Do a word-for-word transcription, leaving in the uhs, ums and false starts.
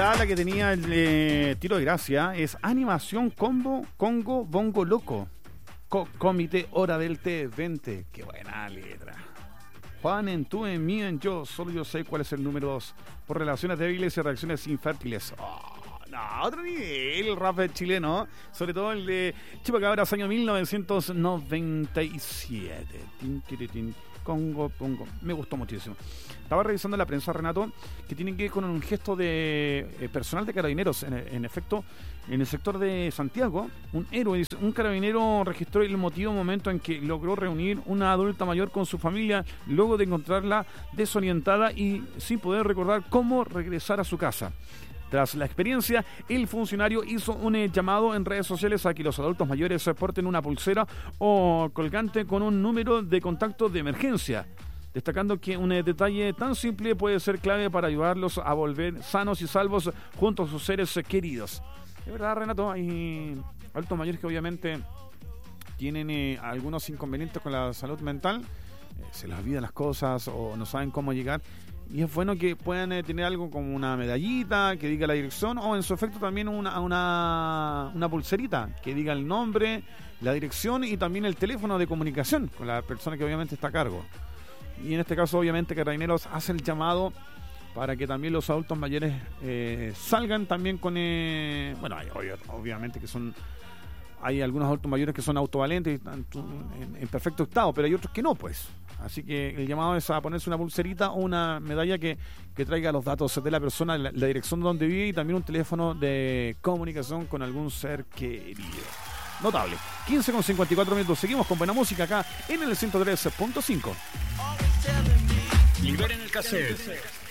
novedad la que tenía el eh, Tiro de Gracia es Animación Combo Congo Bongo Loco. Co Comité Hora del T veinte. Qué buena letra. Juan en tú, en mí, en yo. Solo yo sé cuál es el número dos. Por relaciones débiles y reacciones infértiles. Oh, no, otro nivel el rap chileno. Sobre todo el de Chupacabras, año mil novecientos noventa y siete. Tin, tin, tin. Congo, Congo. Me gustó muchísimo. Estaba revisando la prensa, Renato, que tiene que ver con un gesto de eh, personal de carabineros. En, en efecto, en el sector de Santiago, un héroe, dice, un carabinero registró el emotivo momento en que logró reunir una adulta mayor con su familia luego de encontrarla desorientada y sin poder recordar cómo regresar a su casa. Tras la experiencia, el funcionario hizo un eh, llamado en redes sociales a que los adultos mayores porten una pulsera o colgante con un número de contacto de emergencia, destacando que un eh, detalle tan simple puede ser clave para ayudarlos a volver sanos y salvos junto a sus seres eh, queridos. Es verdad, Renato, hay adultos mayores que obviamente tienen eh, algunos inconvenientes con la salud mental, eh, se les olvidan las cosas o no saben cómo llegar. Y es bueno que puedan eh, tener algo como una medallita que diga la dirección o en su efecto también una, una, una pulserita que diga el nombre, la dirección y también el teléfono de comunicación con la persona que obviamente está a cargo. Y en este caso obviamente Carabineros hace el llamado para que también los adultos mayores eh, salgan también con... Eh, bueno, hay, obviamente que son... Hay algunos adultos mayores que son autovalentes y están en, en perfecto estado, pero hay otros que no, pues. Así que el llamado es a ponerse una pulserita o una medalla que, que traiga los datos de la persona, la, la dirección de donde vive y también un teléfono de comunicación con algún ser querido. Notable. quince con cincuenta y cuatro minutos. Seguimos con buena música acá en el ciento tres punto cinco. Liberen el cassette.